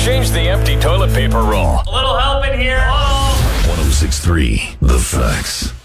Change the empty toilet paper roll. A little help in here. 1063 The Facts.